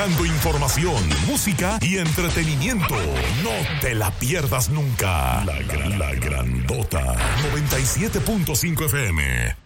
entregando información, música y entretenimiento. No te la pierdas nunca. La Grandota 97.5 FM.